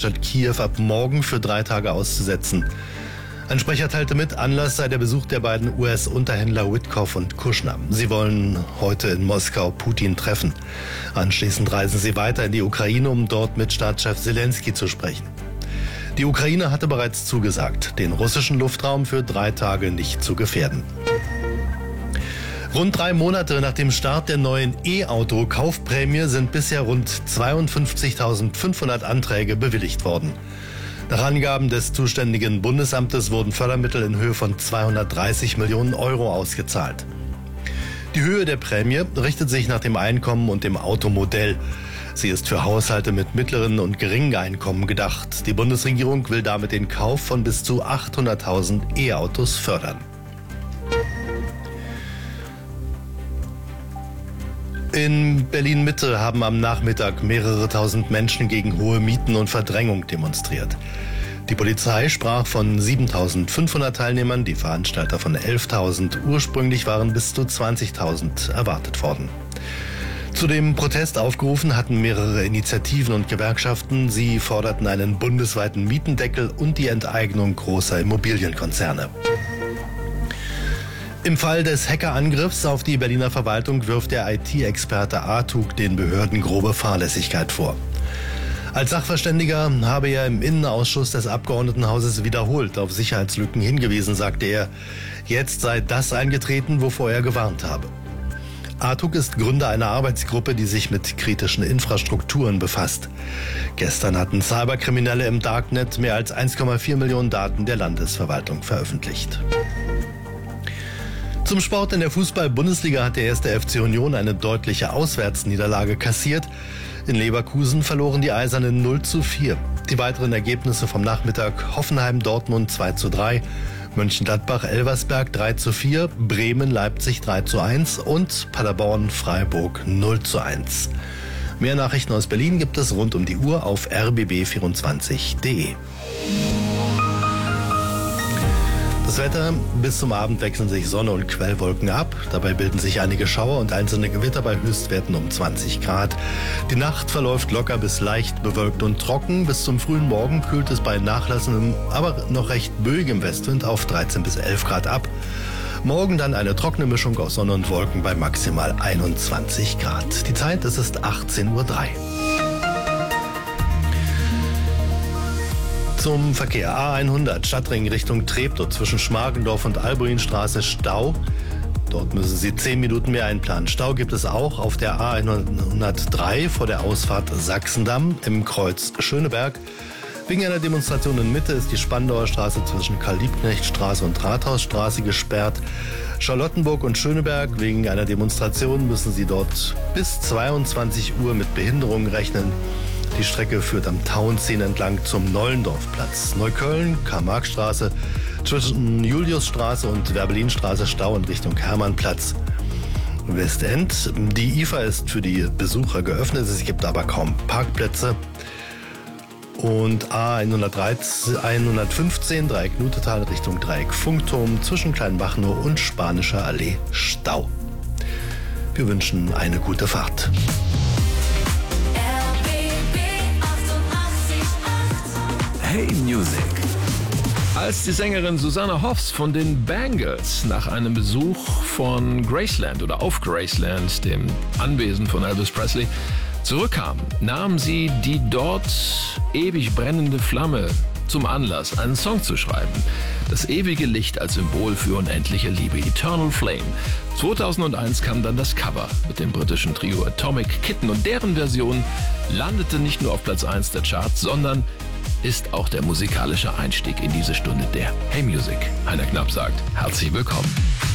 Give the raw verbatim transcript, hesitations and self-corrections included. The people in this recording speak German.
Hauptstadt Kiew ab morgen für drei Tage auszusetzen. Ein Sprecher teilte mit, Anlass sei der Besuch der beiden U S-Unterhändler Witkoff und Kushner. Sie wollen heute in Moskau Putin treffen. Anschließend reisen sie weiter in die Ukraine, um dort mit Staatschef Zelensky zu sprechen. Die Ukraine hatte bereits zugesagt, den russischen Luftraum für drei Tage nicht zu gefährden. Rund drei Monate nach dem Start der neuen E-Auto-Kaufprämie sind bisher rund zweiundfünfzigtausendfünfhundert Anträge bewilligt worden. Nach Angaben des zuständigen Bundesamtes wurden Fördermittel in Höhe von zweihundertdreißig Millionen Euro ausgezahlt. Die Höhe der Prämie richtet sich nach dem Einkommen und dem Automodell. Sie ist für Haushalte mit mittleren und geringen Einkommen gedacht. Die Bundesregierung will damit den Kauf von bis zu achthunderttausend E-Autos fördern. In Berlin-Mitte haben am Nachmittag mehrere tausend Menschen gegen hohe Mieten und Verdrängung demonstriert. Die Polizei sprach von siebentausendfünfhundert Teilnehmern, die Veranstalter von elftausend. Ursprünglich waren bis zu zwanzigtausend erwartet worden. Zu dem Protest aufgerufen hatten mehrere Initiativen und Gewerkschaften. Sie forderten einen bundesweiten Mietendeckel und die Enteignung großer Immobilienkonzerne. Im Fall des Hackerangriffs auf die Berliner Verwaltung wirft der I T-Experte Artug den Behörden grobe Fahrlässigkeit vor. Als Sachverständiger habe er im Innenausschuss des Abgeordnetenhauses wiederholt auf Sicherheitslücken hingewiesen, sagte er. Jetzt sei das eingetreten, wovor er gewarnt habe. Artug ist Gründer einer Arbeitsgruppe, die sich mit kritischen Infrastrukturen befasst. Gestern hatten Cyberkriminelle im Darknet mehr als eins Komma vier Millionen Daten der Landesverwaltung veröffentlicht. Zum Sport: In der Fußball-Bundesliga hat der erste F C Union eine deutliche Auswärtsniederlage kassiert. In Leverkusen verloren die Eisernen null zu vier. Die weiteren Ergebnisse vom Nachmittag: Hoffenheim-Dortmund zwei zu drei, Mönchengladbach-Elversberg drei zu vier, Bremen-Leipzig drei zu eins und Paderborn-Freiburg null zu eins. Mehr Nachrichten aus Berlin gibt es rund um die Uhr auf r b b vierundzwanzig punkt d e. Das Wetter: Bis zum Abend wechseln sich Sonne und Quellwolken ab. Dabei bilden sich einige Schauer und einzelne Gewitter bei Höchstwerten um zwanzig Grad. Die Nacht verläuft locker bis leicht bewölkt und trocken. Bis zum frühen Morgen kühlt es bei nachlassendem, aber noch recht böigem Westwind auf dreizehn bis elf Grad ab. Morgen dann eine trockene Mischung aus Sonne und Wolken bei maximal einundzwanzig Grad. Die Zeit: es ist achtzehn Uhr drei. Zum Verkehr: A hundert Stadtring Richtung Treptow zwischen Schmargendorf und Albuinstraße Stau. Dort müssen Sie zehn Minuten mehr einplanen. Stau gibt es auch auf der A hundertdrei vor der Ausfahrt Sachsendamm im Kreuz Schöneberg. Wegen einer Demonstration in Mitte ist die Spandauer Straße zwischen Karl-Liebknecht-Straße und Rathausstraße gesperrt. Charlottenburg und Schöneberg: Wegen einer Demonstration müssen Sie dort bis zweiundzwanzig Uhr mit Behinderungen rechnen. Die Strecke führt am Tauentzien entlang zum Nollendorfplatz. Neukölln, Karl-Marx-Straße zwischen Juliusstraße und Werbelinstraße Stau in Richtung Hermannplatz. Westend: Die I F A ist für die Besucher geöffnet, es gibt aber kaum Parkplätze. Und A hundertfünfzehn Dreieck Nutetal Richtung Dreieck Funkturm zwischen Kleinbachnow und Spanischer Allee Stau. Wir wünschen eine gute Fahrt. Hey Music. Als die Sängerin Susanne Hoffs von den Bangles nach einem Besuch von Graceland oder auf Graceland, dem Anwesen von Elvis Presley, zurückkam, nahm sie die dort ewig brennende Flamme zum Anlass, einen Song zu schreiben. Das ewige Licht als Symbol für unendliche Liebe, Eternal Flame. zweitausendeins kam dann das Cover mit dem britischen Trio Atomic Kitten und deren Version landete nicht nur auf Platz eins der Charts, sondern ist auch der musikalische Einstieg in diese Stunde der Hey Music. Heiner Knapp sagt, herzlich willkommen.